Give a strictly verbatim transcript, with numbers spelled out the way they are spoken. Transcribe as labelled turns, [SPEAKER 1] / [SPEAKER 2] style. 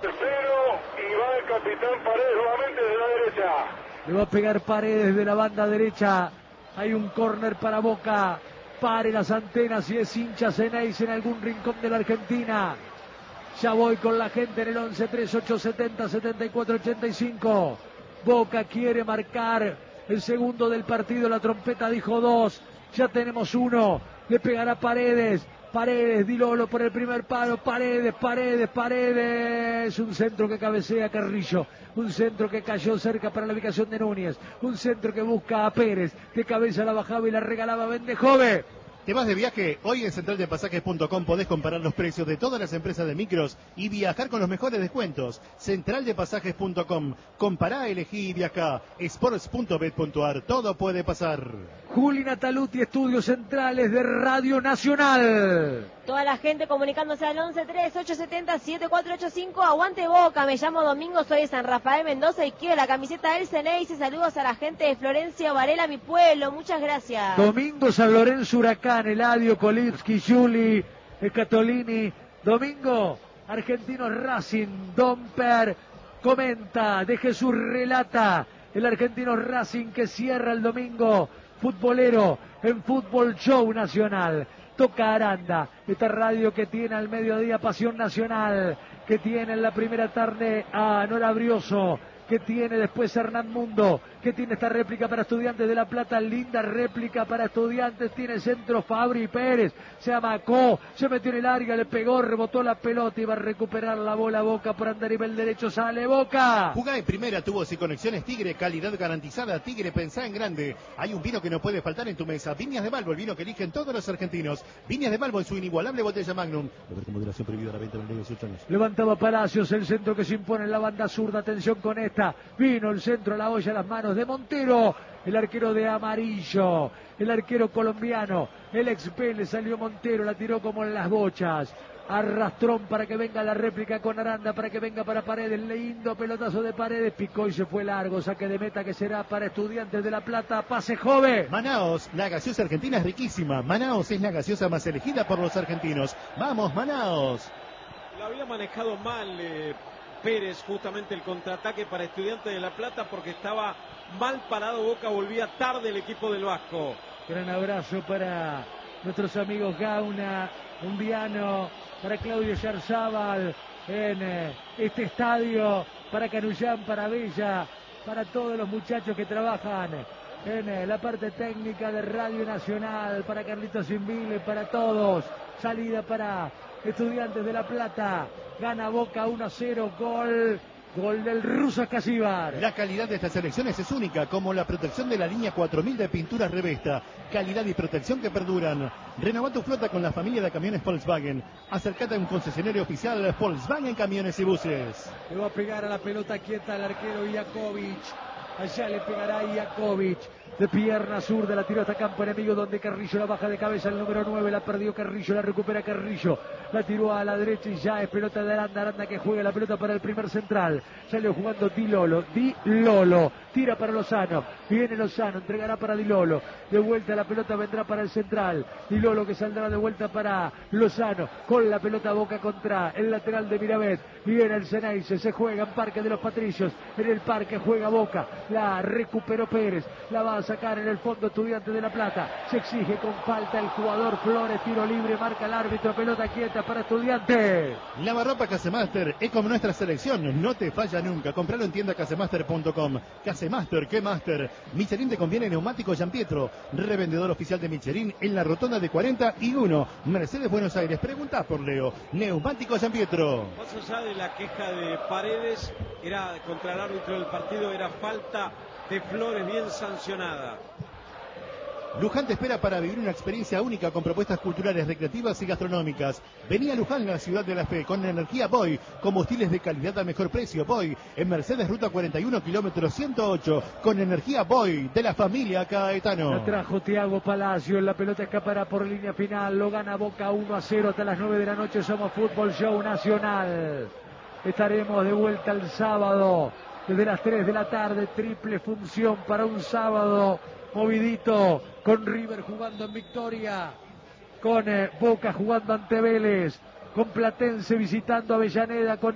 [SPEAKER 1] Tercero, y va el capitán Paredes nuevamente de la derecha.
[SPEAKER 2] Le va a pegar Paredes de la banda derecha. Hay un córner para Boca. Pare las antenas y es hincha Ceneice en algún rincón de la Argentina. Ya voy con la gente en el once tres ocho setenta setenta y cuatro ochenta y cinco. Boca quiere marcar el segundo del partido. La trompeta dijo dos. Ya tenemos uno. Le pegará Paredes. Paredes, Di Lolo por el primer palo. Paredes, Paredes, Paredes. Un centro que cabecea Carrillo. Un centro que cayó cerca para la ubicación de Núñez. Un centro que busca a Pérez. De cabeza la bajaba y la regalaba Bendejove.
[SPEAKER 3] ¿Te vas de viaje? Hoy en central de pasajes punto com podés comparar los precios de todas las empresas de micros y viajar con los mejores descuentos. central de pasajes punto com. Compará, elegí y viajá. sports punto bet punto ar. Todo puede pasar.
[SPEAKER 2] Juli Nataluti, estudios centrales de Radio Nacional.
[SPEAKER 4] Toda la gente comunicándose al once tres ocho setenta siete cuatro ocho cinco. Aguante Boca, me llamo Domingo, soy de San Rafael Mendoza y quiero la camiseta del Ceneice. Saludos a la gente de Florencia Varela, mi pueblo. Muchas gracias.
[SPEAKER 2] Domingo, San Lorenzo, Huracán, Eladio, Kolipski, Juli, Scatolini. Domingo, Argentinos Racing, Domper comenta, de Jesús relata. El Argentino Racing que cierra el domingo futbolero en Fútbol Show Nacional. Toca Aranda, esta radio que tiene al mediodía Pasión Nacional, que tiene en la primera tarde a Nora Brioso, que tiene después Hernán Mundo, que tiene esta réplica para Estudiantes de La Plata, linda réplica para Estudiantes, tiene centro Fabri Pérez, se amacó, se metió en el área, le pegó, rebotó la pelota y va a recuperar la bola Boca por andar nivel derecho, sale Boca.
[SPEAKER 3] Jugá en primera, tubos y conexiones Tigre, calidad garantizada. Tigre, pensá en grande. Hay un vino que no puede faltar en tu mesa. Viñas de Balbo, el vino que eligen todos los argentinos. Viñas de Balbo en su inigualable botella Magnum. Beber con moderación, prohibida la venta de dieciocho años.
[SPEAKER 2] Levantaba Palacios, el centro que se impone en la banda zurda, atención con esta. Vino el centro, la olla a las manos de Montero, el arquero de amarillo, el arquero colombiano, el ex Pele, salió Montero, la tiró como en las bochas. Arrastrón para que venga la réplica con Aranda, para que venga para Paredes, lindo pelotazo de Paredes, picó y se fue largo, saque de meta que será para Estudiantes de La Plata, pase joven.
[SPEAKER 3] Manaos, la gaseosa argentina es riquísima. Manaos es la gaseosa más elegida por los argentinos. ¡Vamos, Manaos!
[SPEAKER 5] La había manejado mal eh, Pérez, justamente el contraataque para Estudiantes de La Plata, porque estaba mal parado Boca, volvía tarde el equipo del Vasco.
[SPEAKER 2] Gran abrazo para nuestros amigos Gauna, Undiano, para Claudio Yarzábal en eh, este estadio, para Canullán, para Bella, para todos los muchachos que trabajan en eh, la parte técnica de Radio Nacional, para Carlitos Invile, para todos. Salida para Estudiantes de La Plata, gana Boca uno a cero, gol, gol del ruso Escasíbar.
[SPEAKER 3] La calidad de estas elecciones es única, como la protección de la línea cuatro mil de pinturas Revesta. Calidad y protección que perduran. Renová tu flota con la familia de camiones Volkswagen. Acércate a un concesionario oficial Volkswagen Camiones y Buses.
[SPEAKER 2] Le va a pegar a la pelota quieta el arquero Iakovic. Allá le pegará Iakovic. De pierna zurda la tiró hasta campo enemigo, donde Carrillo la baja de cabeza, el número nueve la perdió Carrillo, la recupera Carrillo, la tiró a la derecha y ya es pelota de Aranda. Aranda que juega la pelota para el primer central, salió jugando Di Lolo, Di Lolo, tira para Lozano, viene Lozano, entregará para Di Lolo, de vuelta la pelota vendrá para el central, Di Lolo que saldrá de vuelta para Lozano, con la pelota Boca contra el lateral de Mirabet, viene el Ceneice, se juega en Parque de los Patricios, en el Parque juega Boca, la recuperó Pérez, la va a sacar en el fondo Estudiantes de La Plata, se exige con falta el jugador Flores, tiro libre, marca el árbitro, pelota quieta para Estudiantes.
[SPEAKER 3] Lavarropa Casemaster es como nuestra selección, no te falla nunca. Compralo en tienda casemaster punto com. Casemaster, ¿qué master? Michelin te conviene neumático Gianpietro, revendedor oficial de Michelin en la rotonda de cuarenta y uno, Mercedes Buenos Aires. Pregunta por Leo, neumático Gianpietro.
[SPEAKER 5] Más allá de la queja de Paredes, era contra el árbitro del partido, era falta de Flores bien sancionada.
[SPEAKER 3] Luján te espera para vivir una experiencia única con propuestas culturales, recreativas y gastronómicas. Vení a Luján, la ciudad de la fe, con energía Boy, combustibles de calidad a mejor precio. Boy, en Mercedes, ruta cuarenta y uno, kilómetro ciento ocho, con energía Boy, de la familia Caetano.
[SPEAKER 2] La trajo Thiago Palacio, la pelota escapará por línea final, lo gana Boca uno a cero hasta las nueve de la noche. Somos Fútbol Show Nacional. Estaremos de vuelta el sábado, desde las tres de la tarde, triple función para un sábado movidito, con River jugando en Victoria, con eh, Boca jugando ante Vélez, con Platense visitando Avellaneda, con